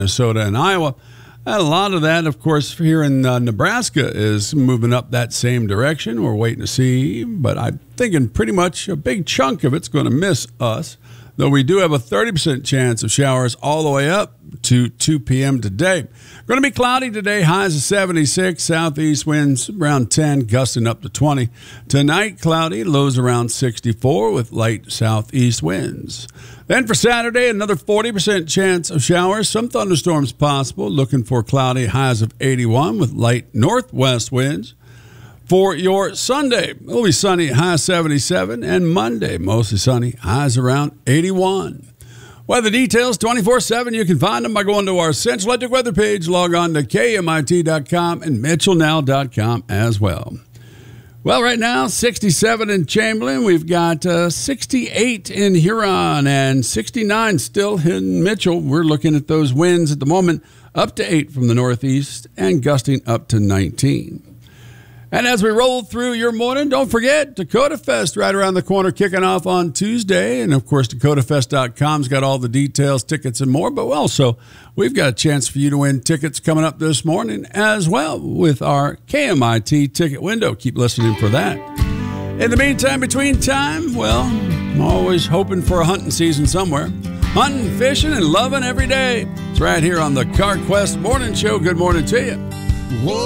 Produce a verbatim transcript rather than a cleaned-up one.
Minnesota and Iowa. And a lot of that, of course, here in uh, Nebraska is moving up that same direction. We're waiting to see, but I'm thinking pretty much a big chunk of it's going to miss us, though we do have a thirty percent chance of showers all the way up to two p.m. today. Going to be cloudy today, highs of seventy-six, southeast winds around ten, gusting up to twenty. Tonight, cloudy, lows around sixty-four with light southeast winds. Then for Saturday, another forty percent chance of showers, some thunderstorms possible, looking for cloudy, highs of eighty-one with light northwest winds. For your Sunday, it'll be sunny, high seventy-seven, and Monday, mostly sunny, highs around eighty-one. Weather details twenty-four seven. You can find them by going to our Central Electric weather page. Log on to K M I T dot com and Mitchell Now dot com as well. Well, right now, sixty-seven in Chamberlain. We've got uh, sixty-eight in Huron and sixty-nine still in Mitchell. We're looking at those winds at the moment, up to eight from the northeast and gusting up to nineteen. And as we roll through your morning, don't forget Dakota Fest right around the corner, kicking off on Tuesday. And, of course, Dakota Fest dot com's got all the details, tickets, and more. But also, we've got a chance for you to win tickets coming up this morning as well with our K M I T ticket window. Keep listening for that. In the meantime, between time, well, I'm always hoping for a hunting season somewhere. Hunting, fishing, and loving every day. It's right here on the CarQuest Morning Show. Good morning to you.